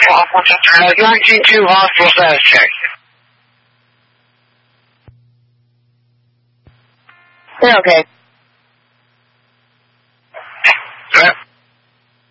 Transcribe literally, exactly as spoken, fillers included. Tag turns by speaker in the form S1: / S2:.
S1: Uh, nineteen two hospital status check.
S2: They're okay.